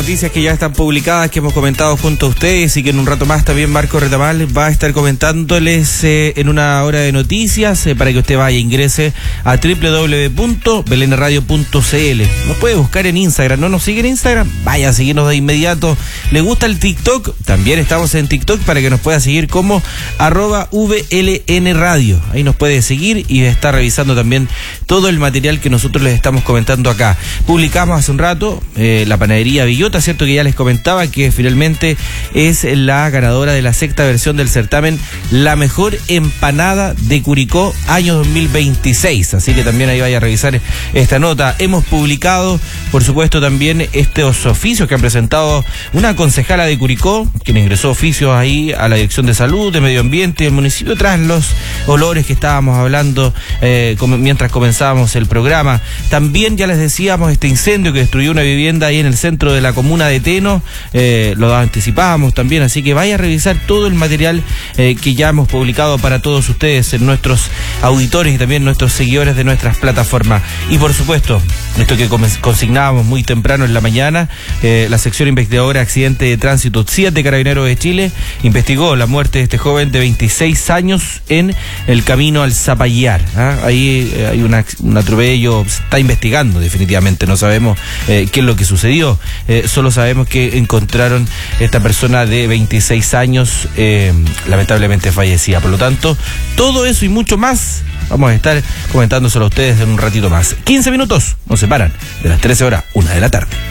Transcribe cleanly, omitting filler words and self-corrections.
Noticias que ya están publicadas, que hemos comentado junto a ustedes y que en un rato más también Marco Retamal va a estar comentándoles en una hora de noticias para que usted vaya, ingrese a www.belenradio.cl. Nos puede buscar en Instagram, ¿no nos sigue en Instagram? Vaya a seguirnos de inmediato. ¿Le gusta el TikTok? También estamos en TikTok para que nos pueda seguir como @VLNradio. Ahí nos puede seguir y está revisando también todo el material que nosotros les estamos comentando acá. Publicamos hace un rato la panadería Villota, cierto que ya les comentaba que finalmente es la ganadora de la 6ª versión del certamen La Mejor Empanada de Curicó año 2026, así que también ahí vaya a revisar esta nota. Hemos publicado, por supuesto, también estos oficios que han presentado una concejala de Curicó, quien ingresó oficios ahí a la Dirección de Salud, de Medio Ambiente del municipio, tras los olores que estábamos hablando mientras comenzábamos el programa. También ya les decíamos este incendio que destruyó una vivienda ahí en el centro de la comuna de Teno, lo anticipábamos también, así que vaya a revisar todo el material que ya hemos publicado para todos ustedes, en nuestros auditores y también nuestros seguidores de nuestras plataformas. Y por supuesto, esto que consignábamos muy temprano en la mañana, la sección investigadora de accidente de tránsito 7 Carabineros de Chile investigó la muerte de este joven de 26 años en el camino al Zapallar. Ahí hay un atropello, se está investigando definitivamente, no sabemos qué es lo que sucedió. Solo sabemos que encontraron esta persona de 26 años lamentablemente fallecida. Por lo tanto, todo eso y mucho más vamos a estar comentándoselo a ustedes en un ratito más. 15 minutos nos separan de las 13 horas, 1 de la tarde.